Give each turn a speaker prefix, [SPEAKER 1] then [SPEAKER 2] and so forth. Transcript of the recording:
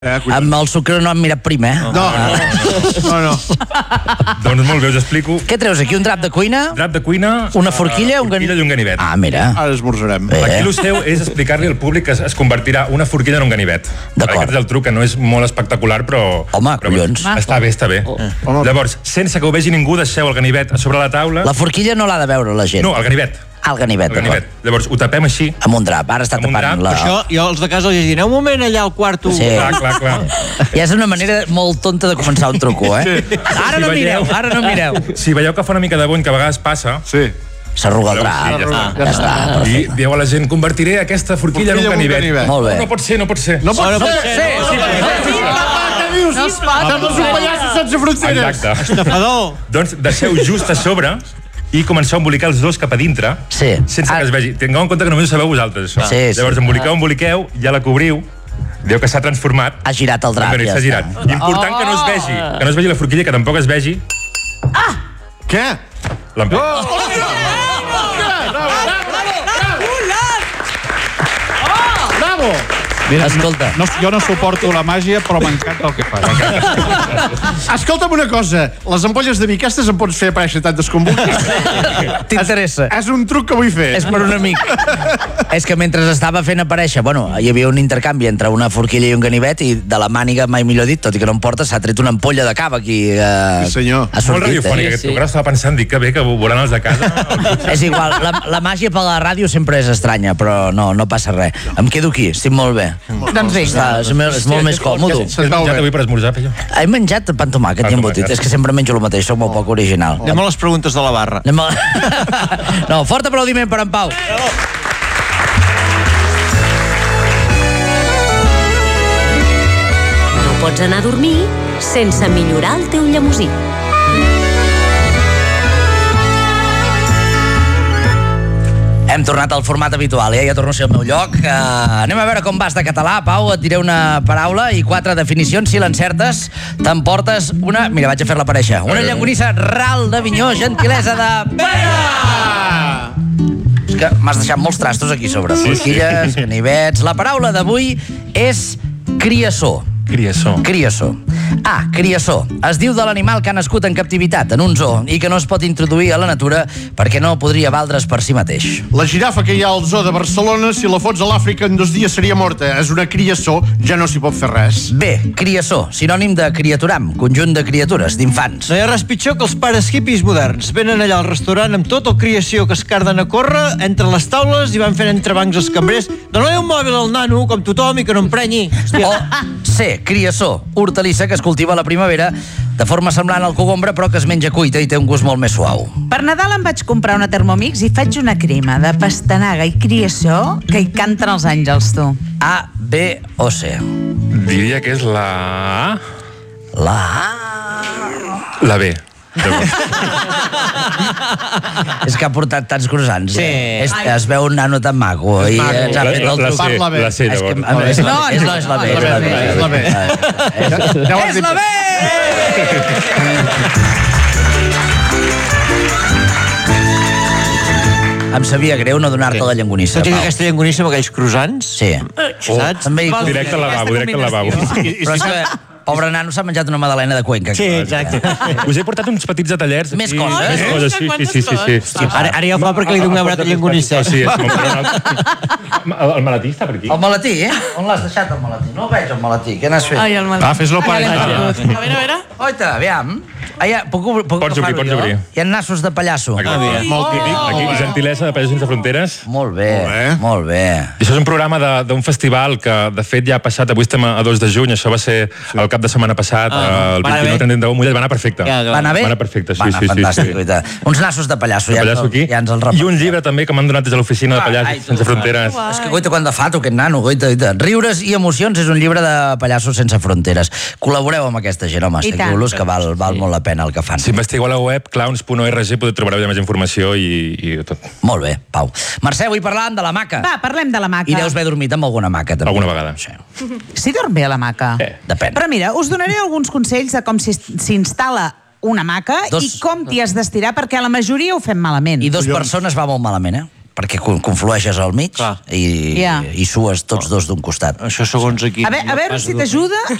[SPEAKER 1] Amb el sucre no han mirat primer.
[SPEAKER 2] No.
[SPEAKER 3] Doncs molt bé, us explico.
[SPEAKER 1] Què treus aquí? Un drap de cuina?
[SPEAKER 3] Drap de cuina,
[SPEAKER 1] una forquilla
[SPEAKER 3] i un ganivet.
[SPEAKER 1] Ah, mira.
[SPEAKER 2] Ara esmorzarem.
[SPEAKER 3] Aquí el seu és explicar-li al públic que es convertirà una forquilla en un ganivet.
[SPEAKER 1] D'acord.
[SPEAKER 3] Aquest és el truc, que no és molt espectacular, però...
[SPEAKER 1] Home, collons.
[SPEAKER 3] Està bé, està bé. Llavors, sense que ho vegi ningú, deixeu el ganivet a sobre la taula.
[SPEAKER 1] La forquilla no l'ha de veure la gent.
[SPEAKER 3] No, el ganivet.
[SPEAKER 1] El ganivet.
[SPEAKER 3] Llavors, ho tapem així.
[SPEAKER 1] Amb un drap, ara està tapant la...
[SPEAKER 4] Això, jo els de casa els diré, un moment allà al quarto.
[SPEAKER 1] Sí.
[SPEAKER 3] Clar.
[SPEAKER 1] Ja és una manera molt tonta de començar un truco, eh? Ara no mireu.
[SPEAKER 3] Si veieu que fa una mica de bony, que a vegades passa...
[SPEAKER 2] Sí.
[SPEAKER 1] S'arruga el drap. Ja està.
[SPEAKER 3] I dieu a la gent, convertiré aquesta forquilla en un ganivet.
[SPEAKER 1] Molt bé.
[SPEAKER 3] No pot ser.
[SPEAKER 2] No pot ser.
[SPEAKER 1] No
[SPEAKER 2] Què dius? Sembles un pallasso sense fronteres.
[SPEAKER 3] Exacte.
[SPEAKER 4] Estafador.
[SPEAKER 3] Doncs deixeu just a sobre i comenceu a embolicar els dos cap a dintre, sense que es vegi. Tingueu en compte que només ho sabeu vosaltres, això. Llavors, emboliqueu, ja la cobriu, dieu que s'ha transformat.
[SPEAKER 1] Ha girat el drap, ja
[SPEAKER 3] s'ha girat. Important que no es vegi la forquilla, que tampoc es vegi...
[SPEAKER 2] Què? Bravo!
[SPEAKER 5] Mira,
[SPEAKER 1] escolta.
[SPEAKER 5] Jo no suporto la màgia, però m'encanta el que fas.
[SPEAKER 2] Escolta'm una cosa, les ampolles de vi aquestes em pots fer aparèixer tantes com vulguis?
[SPEAKER 1] T'interessa?
[SPEAKER 2] És un truc que vull fer.
[SPEAKER 1] És per un amic. És que mentre estava fent aparèixer, hi havia un intercanvi entre una forquilla i un ganivet i de la màniga, mai millor dit, tot i que no em porta, s'ha tret una ampolla de cava aquí.
[SPEAKER 2] Sí, senyor.
[SPEAKER 3] Molt radiofònic aquest truc. Ara estava pensant, dic que bé que veuran els de casa.
[SPEAKER 1] És igual, la màgia per la ràdio sempre és estranya, però no passa res. Em quedo aquí, estic molt bé.
[SPEAKER 6] Doncs vinga.
[SPEAKER 1] És molt més còmode.
[SPEAKER 3] Què has menjat avui per esmorzar, Pello?
[SPEAKER 1] He menjat pa amb tomàquet i embotit. És que sempre menjo el mateix, soc molt poc original.
[SPEAKER 4] Anem a les preguntes de la barra.
[SPEAKER 1] No, fort aplaudiment per en Pau.
[SPEAKER 7] No pots anar a dormir sense millorar el teu llemosí.
[SPEAKER 1] Hem tornat al format habitual, ja torno a ser al meu lloc. Anem a veure com vas de català, Pau. Et diré una paraula i 4 definicions. Si l'encertes, t'emportes una... Mira, vaig a fer-la aparèixer. Una llonganissa ral d'Avinyó, gentilesa de... Pere! És que m'has deixat molts trastos aquí sobre. Forquilles, ganivets... La paraula d'avui és criassó. Criassó. Criassó. Es diu de l'animal que ha nascut en captivitat, en un zoo, i que no es pot introduir a la natura perquè no podria valdre's per si mateix.
[SPEAKER 2] La girafa que hi ha al zoo de Barcelona, si la fots a l'Àfrica en 2 dies seria morta. És una criassó, ja no s'hi pot fer res.
[SPEAKER 1] Bé, criassó, sinònim de criaturam, conjunt de criatures, d'infants.
[SPEAKER 4] No hi ha res pitjor que els pares hippies moderns. Venen allà al restaurant amb tot el criació que es carden a córrer, entre les taules i van fent entrebancs els cambrers. Dona-li un mòbil al nano, com tothom, i que no emprenyi.
[SPEAKER 1] O C, criassó, hortalissa que es cultiva a la primavera de forma semblant al cogombre, però que es menja cuita i té un gust molt més suau.
[SPEAKER 6] Per Nadal em vaig comprar una Thermomix i faig una crema de pastanaga i criassó que hi canten els àngels, tu.
[SPEAKER 1] A, B o C?
[SPEAKER 3] Diria que és la A.
[SPEAKER 1] La A?
[SPEAKER 3] La B.
[SPEAKER 1] És que ha portat tants croissants.
[SPEAKER 4] Sí.
[SPEAKER 1] Es veu un nano tan maco. I ens ha fet el truc.
[SPEAKER 3] La C, llavors.
[SPEAKER 1] És la B.
[SPEAKER 2] És la B.
[SPEAKER 1] És la B! Em sabia greu no donar-te la llonganissa.
[SPEAKER 4] Tot i que aquesta llonganissa amb aquells croissants...
[SPEAKER 1] Sí.
[SPEAKER 4] Saps?
[SPEAKER 3] Directe al lavabo.
[SPEAKER 1] Però és que pobre nano s'ha menjat una magdalena de Cuenca.
[SPEAKER 4] Sí, exacte.
[SPEAKER 3] Us he portat uns petits detallets.
[SPEAKER 1] Més coses?
[SPEAKER 3] Sí.
[SPEAKER 4] Ara ja fa perquè li donem una altra llonganissa.
[SPEAKER 3] Sí, el maletí està per aquí.
[SPEAKER 1] El maletí, On l'has deixat, el maletí? No veig el maletí. Què n'has fet?
[SPEAKER 6] Ai, el maletí.
[SPEAKER 5] Fes-lo per allà.
[SPEAKER 6] A veure.
[SPEAKER 1] Oita, aviam. Puc
[SPEAKER 3] Pots obrir.
[SPEAKER 1] Hi ha nassos de pallasso.
[SPEAKER 3] Molt típic. Aquí, gentilesa de Pallasso Sense Fronteres.
[SPEAKER 1] Molt bé.
[SPEAKER 3] I això és un programa d'un festival que, de fet, ja ha passat. Avui estem a 2 de juny. Això va ser el cap de setmana passat, el 29-30 Mollet. Va anar perfecte.
[SPEAKER 1] Va anar bé?
[SPEAKER 3] Va anar perfecte, sí.
[SPEAKER 1] Fantàstic. Uns nassos de pallasso. Ja ens el repartim.
[SPEAKER 3] I un llibre també que m'han donat des de l'oficina de Pallasso Sense Fronteres.
[SPEAKER 1] És que goita quan de fato, aquest nano, goita. Riures i emocions és un llibre de Pallassos Sense Fronteres. Col·laboreu amb aquesta gent, home, seguiu-los, que val molt la pena el que fan.
[SPEAKER 3] Si investigueu a la web clowns.org podeu trobar més informació i tot.
[SPEAKER 1] Molt bé, Pau. Mercè, avui parlàvem de la maca.
[SPEAKER 6] Va, parlem de la maca.
[SPEAKER 1] I deus haver dormit amb alguna maca, també.
[SPEAKER 3] Alguna vegada.
[SPEAKER 6] Sí, dorm bé a la maca.
[SPEAKER 1] Depèn.
[SPEAKER 6] Però mira, us donaré alguns consells de com s'instal·la una maca i com t'hi has d'estirar, perquè a la majoria ho fem malament.
[SPEAKER 1] I 2 persones va molt malament, perquè conflueixes al mig i sues tots dos d'un costat.
[SPEAKER 4] Això segons aquí.
[SPEAKER 6] A veure si t'ajuda